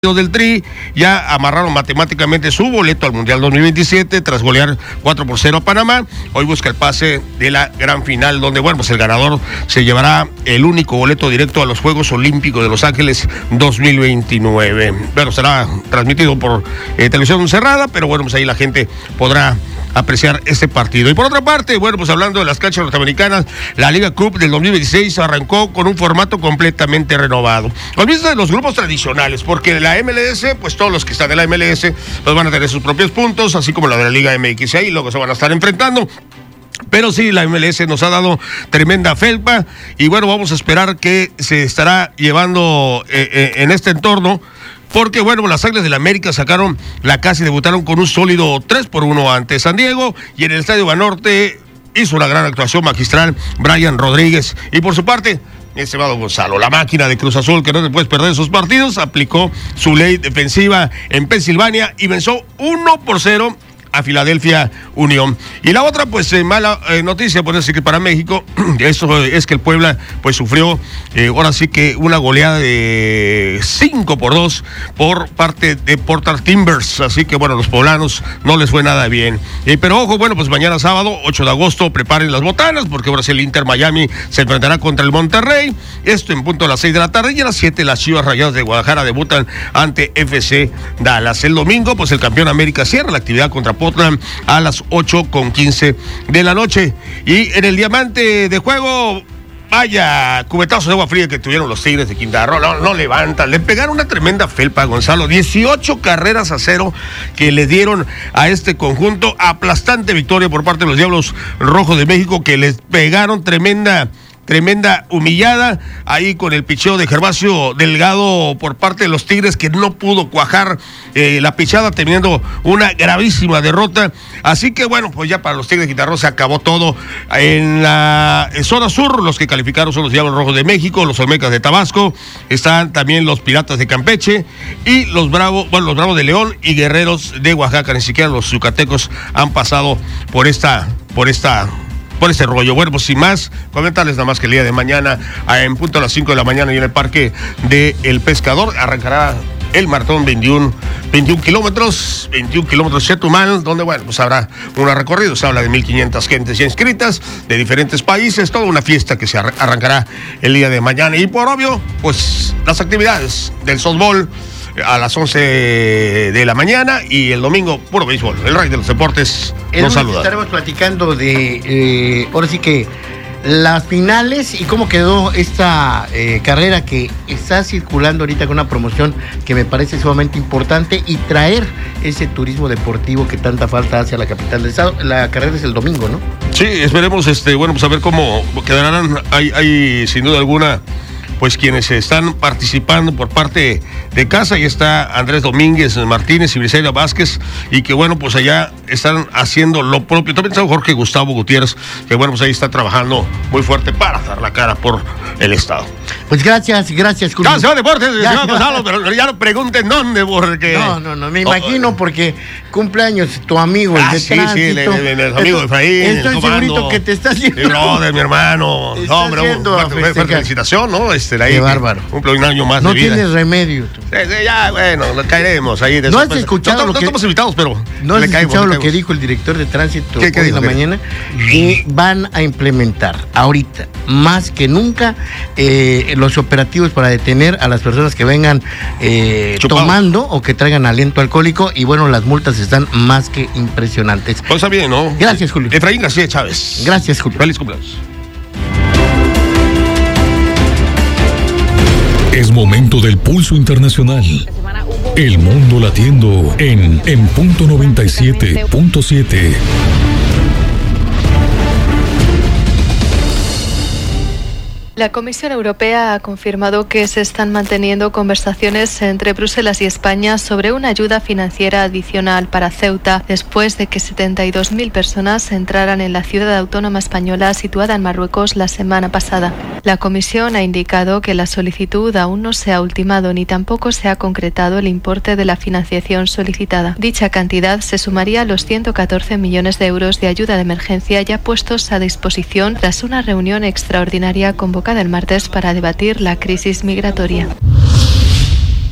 del Tri ya amarraron matemáticamente su boleto al Mundial 2027 tras golear 4-0 a Panamá. Hoy busca el pase de la gran final, donde, bueno, pues el ganador se llevará el único boleto directo a los Juegos Olímpicos de Los Ángeles 2029. Pero será transmitido por televisión cerrada, pero bueno, pues ahí la gente podrá apreciar este partido. Y por otra parte, bueno, pues hablando de las canchas norteamericanas, la Liga Cup del 2016 arrancó con un formato completamente renovado. Olvídate de los grupos tradicionales, porque la MLS, pues todos los que están de la MLS, pues van a tener sus propios puntos, así como la de la Liga MX, ahí luego se van a estar enfrentando. Pero sí, la MLS nos ha dado tremenda felpa y bueno, vamos a esperar que se estará llevando en este entorno. Porque, bueno, las Águilas del América sacaron la casa y debutaron con un sólido 3-1 ante San Diego. Y en el Estadio Banorte hizo una gran actuación magistral Brian Rodríguez. Y por su parte, estimado Gonzalo, la máquina de Cruz Azul, que no se puede perder sus partidos, aplicó su ley defensiva en Pensilvania y venció 1-0 a Philadelphia Unión. Y la otra, pues, mala noticia, por decir que para México, eso es que el Puebla, pues, sufrió, ahora sí que una goleada de 5-2 por parte de Portland Timbers, así que, bueno, los poblanos no les fue nada bien. Pero ojo, bueno, pues mañana sábado, 8 de agosto, preparen las botanas, porque ahora sí el Inter Miami se enfrentará contra el Monterrey, esto en punto a las 6 de la tarde, y a las 7 las Chivas Rayadas de Guadalajara debutan ante FC Dallas. El domingo, pues, el campeón América cierra la actividad contra Portland a las 8:15 de la noche. Y en el diamante de juego, vaya cubetazo de agua fría que tuvieron los Tigres de Quintana Roo. No levantan, le pegaron una tremenda felpa a Gonzalo, 18 carreras a 0 que le dieron a este conjunto. Aplastante victoria por parte de los Diablos Rojos de México, que les pegaron tremenda humillada ahí con el picheo de Gervasio Delgado por parte de los Tigres, que no pudo cuajar la pichada, teniendo una gravísima derrota. Así que bueno, pues ya para los Tigres de Quintana Roo se acabó todo. En la zona sur, los que calificaron son los Diablos Rojos de México, los Olmecas de Tabasco, están también los Piratas de Campeche y los Bravos de León y Guerreros de Oaxaca. Ni siquiera los yucatecos han pasado por ese rollo. Bueno, pues sin más, comentarles nada más que el día de mañana, en punto a las 5 de la mañana, y en el Parque del Pescador, arrancará el maratón 21 kilómetros Chetumal, donde, bueno, pues habrá un recorrido. Se habla de 1,500 gentes ya inscritas de diferentes países, toda una fiesta que se arrancará el día de mañana. Y por obvio, pues las actividades del softball a las 11 de la mañana, y el domingo puro béisbol. El rey de los deportes nos saluda. Estaremos platicando de ahora sí que las finales y cómo quedó esta carrera que está circulando ahorita con una promoción que me parece sumamente importante, y traer ese turismo deportivo que tanta falta hace a la capital del estado. La carrera es el domingo, ¿no? Sí, esperemos, bueno, pues a ver cómo quedarán. Hay sin duda alguna, pues quienes están participando por parte de casa. Ahí está Andrés Domínguez Martínez y Briseida Vázquez, y que bueno, pues allá están haciendo lo propio. También está Jorge Gustavo Gutiérrez, que bueno, pues ahí está trabajando muy fuerte para dar la cara por el estado. Pues gracias, Julio. Gracias, Deportes, señor Gonzalo, pero ya no pregunten dónde, porque... No, me imagino, porque cumpleaños tu amigo, el de tránsito. Sí, el amigo de Efraín. Estoy segurito que te estás haciendo... Brother, mi hermano. No, hombre, fuerte felicitación, ¿no? Qué bárbaro. Cumple un año más de vida. No tienes remedio. Ya, bueno, caeremos ahí. ¿No has escuchado lo que... No estamos invitados, pero... ¿No has escuchado lo que dijo el director de tránsito hoy en la mañana? Que van a implementar ahorita, más que nunca, los operativos para detener a las personas que vengan tomando o que traigan aliento alcohólico, y bueno, las multas están más que impresionantes. Pues está bien, ¿no? Gracias, Julio. Efraín García Chávez. Gracias, Julio. Feliz cumpleaños. Es momento del pulso internacional. El mundo latiendo en punto 97.7. La Comisión Europea ha confirmado que se están manteniendo conversaciones entre Bruselas y España sobre una ayuda financiera adicional para Ceuta, después de que 72.000 personas entraran en la ciudad autónoma española situada en Marruecos la semana pasada. La Comisión ha indicado que la solicitud aún no se ha ultimado ni tampoco se ha concretado el importe de la financiación solicitada. Dicha cantidad se sumaría a los 114 millones de euros de ayuda de emergencia ya puestos a disposición tras una reunión extraordinaria convocada el martes para debatir la crisis migratoria.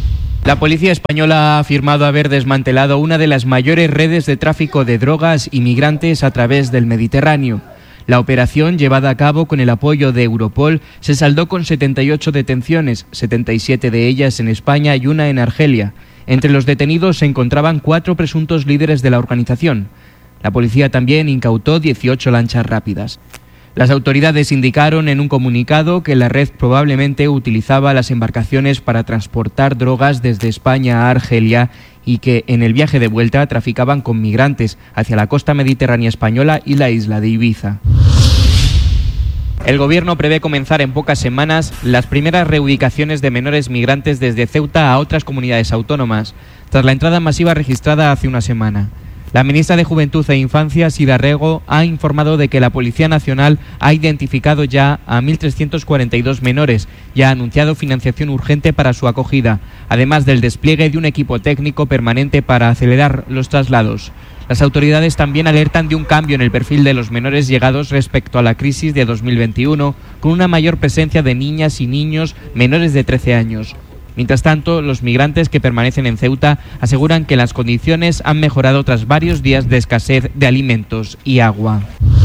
La policía española ha afirmado haber desmantelado una de las mayores redes de tráfico de drogas y migrantes a través del Mediterráneo. La operación, llevada a cabo con el apoyo de Europol, se saldó con 78 detenciones, 77 de ellas en España y una en Argelia. Entre los detenidos se encontraban 4 presuntos líderes de la organización. La policía también incautó 18 lanchas rápidas. Las autoridades indicaron en un comunicado que la red probablemente utilizaba las embarcaciones para transportar drogas desde España a Argelia y que en el viaje de vuelta traficaban con migrantes hacia la costa mediterránea española y la isla de Ibiza. El Gobierno prevé comenzar en pocas semanas las primeras reubicaciones de menores migrantes desde Ceuta a otras comunidades autónomas, tras la entrada masiva registrada hace una semana. La ministra de Juventud e Infancia, Sira Rego, ha informado de que la Policía Nacional ha identificado ya a 1.342 menores y ha anunciado financiación urgente para su acogida, además del despliegue de un equipo técnico permanente para acelerar los traslados. Las autoridades también alertan de un cambio en el perfil de los menores llegados respecto a la crisis de 2021, con una mayor presencia de niñas y niños menores de 13 años. Mientras tanto, los migrantes que permanecen en Ceuta aseguran que las condiciones han mejorado tras varios días de escasez de alimentos y agua.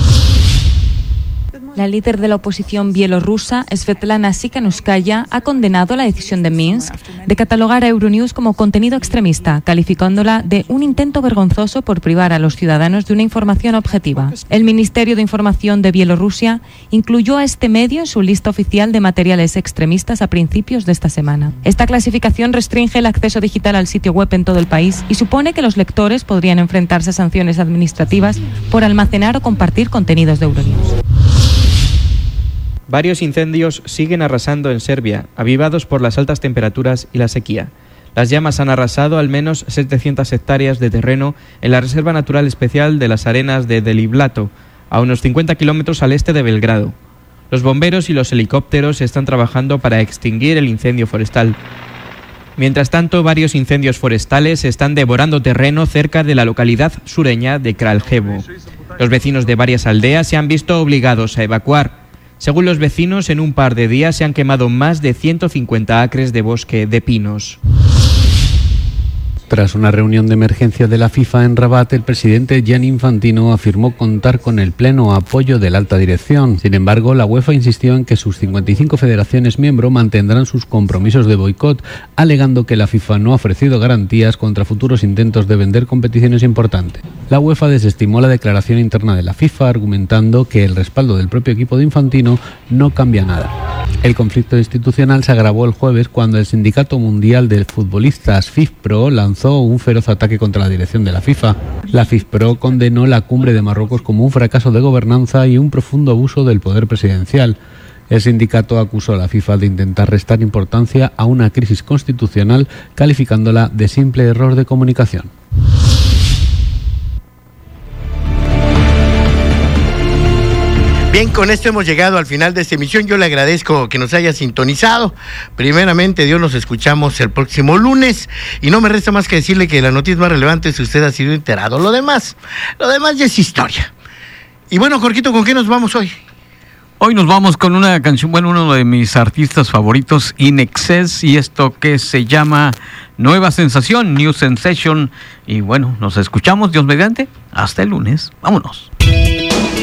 La líder de la oposición bielorrusa, Svetlana Tsikhanouskaya, ha condenado la decisión de Minsk de catalogar a Euronews como contenido extremista, calificándola de un intento vergonzoso por privar a los ciudadanos de una información objetiva. El Ministerio de Información de Bielorrusia incluyó a este medio en su lista oficial de materiales extremistas a principios de esta semana. Esta clasificación restringe el acceso digital al sitio web en todo el país y supone que los lectores podrían enfrentarse a sanciones administrativas por almacenar o compartir contenidos de Euronews. Varios incendios siguen arrasando en Serbia, avivados por las altas temperaturas y la sequía. Las llamas han arrasado al menos 700 hectáreas de terreno en la Reserva Natural Especial de las Arenas de Deliblato, a unos 50 kilómetros al este de Belgrado. Los bomberos y los helicópteros están trabajando para extinguir el incendio forestal. Mientras tanto, varios incendios forestales están devorando terreno cerca de la localidad sureña de Kraljevo. Los vecinos de varias aldeas se han visto obligados a evacuar. Según los vecinos, en un par de días se han quemado más de 150 acres de bosque de pinos. Tras una reunión de emergencia de la FIFA en Rabat, el presidente Gianni Infantino afirmó contar con el pleno apoyo de la alta dirección. Sin embargo, la UEFA insistió en que sus 55 federaciones miembro mantendrán sus compromisos de boicot, alegando que la FIFA no ha ofrecido garantías contra futuros intentos de vender competiciones importantes. La UEFA desestimó la declaración interna de la FIFA, argumentando que el respaldo del propio equipo de Infantino no cambia nada. El conflicto institucional se agravó el jueves cuando el Sindicato Mundial de Futbolistas FIFPro lanzó un feroz ataque contra la dirección de la FIFA. La FIFPro condenó la cumbre de Marruecos como un fracaso de gobernanza y un profundo abuso del poder presidencial. El sindicato acusó a la FIFA de intentar restar importancia a una crisis constitucional, calificándola de simple error de comunicación. Bien, con esto hemos llegado al final de esta emisión. Yo le agradezco que nos haya sintonizado. Primeramente, Dios, nos escuchamos el próximo lunes. Y no me resta más que decirle que la noticia más relevante es que usted ha sido enterado. Lo demás ya es historia. Y bueno, Jorgito, ¿con qué nos vamos hoy? Hoy nos vamos con una canción, uno de mis artistas favoritos, In Excess, y esto que se llama Nueva Sensación, New Sensation. Y bueno, nos escuchamos, Dios mediante, hasta el lunes. Vámonos.